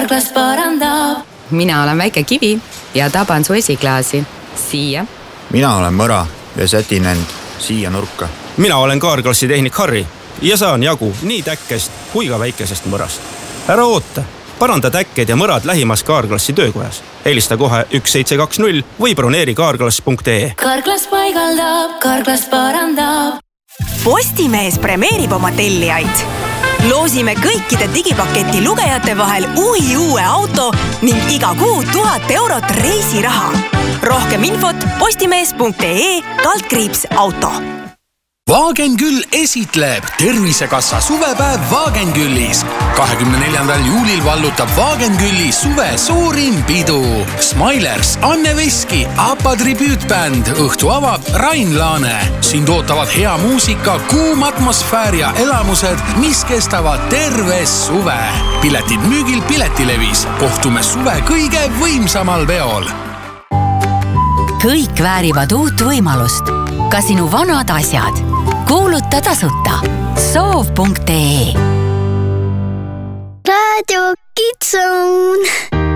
Karklas parandab. Mina olen väike kivi ja taban su esiklaasi. Siia. Mina olen mõra ja sätin end siia nurka. Mina olen Karklasi tehnik Harri ja saan jagu nii täkkest kui ka väikesest mõrast. Ära oota, paranda täkked ja mõrad lähimas Karklasi töökojas. Helista kohe 1720 või broneeri karklas.ee. Karklas paigaldab, Karklas parandab. Postimees premeerib oma tellijaid. Loosime kõikide digipaketi lugejate vahel uue auto ning iga kuu 1000 eurot reisiraha. Rohkem infot postimees.ee/auto. Wagenküll esitleb Tervisekassa suvepäev Wagenküllis. 24. juulil vallutab Wagenkülli suve suurim pidu. Smilers, Anne Veski, APA tribüütbänd, õhtu avab Rain Laane. Sind ootavad hea muusika, kuum atmosfäär ja elamused, mis kestavad terve suve. Piletid müügil Piletilevis. Kohtume suve kõige võimsamal veol. Kõik väärivad uut võimalust. Ka sinu vanad asjad. Kuuluta tasuta. Soov.ee. Radio Kids Zone.